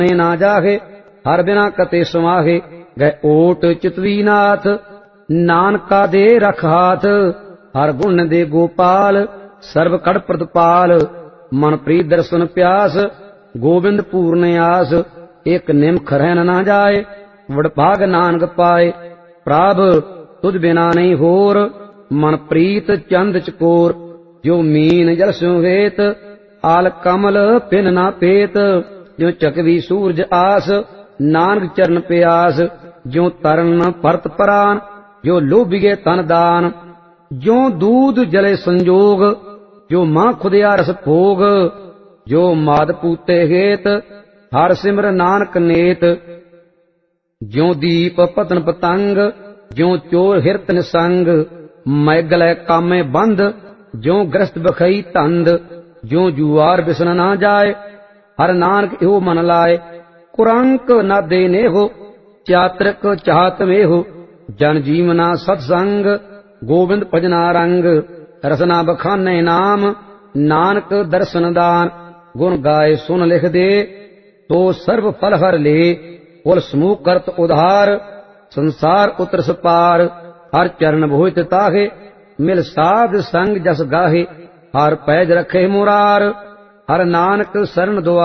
ना जाहे, हर बिना कते समाहे। गए ओट चितवी नाथ, नानका दे रख हाथ। हर गुण दे गोपाल, सर्व कड़ प्रतिपाल। मन प्रीत दर्शन प्यास, गोविंद पूर्ण आस। एक निमख रहन ना जाए, वडभाग नानक पाए। प्रभ तुझ बिना नहीं होर, मन प्रीत चंद चकोर। जो मीन जल स्यों वेत, आल कमल पिन ना पेत। जो चकवी सूरज आस, नानक चरण प्यास। जो तरन परत परान, जो लोभिगे तन दान। जो दूध जले संजोग, जो मां खुदिया रस भोग। जो माद पूते हेत, हर सिमर नानक नेत। ज्यों दीप पतन पतंग, ज्यों चोर हिरत निसंग। मैगल कामे बंद, ज्यों ग्रस्त बखई तंद। ज्यों जुआर बिसन ना जाए, हर नानक इहो मन लाए। कुरंक न देने हो, चातृक चाहत में हो। जन जीवना सत्संग, गोविंद भजना रंग। रसना बखाने नाम, नानक दर्शन दान। गुण गाए सुन लिख दे, तो सर्व फल हर ले। कुल समूह करत उधार, संसार उतर सपार। हर चरण भोजत ताहे, मिल साध संग जस गाहे। हर पैज रखे मुरार, हर नानक शरण दुआर।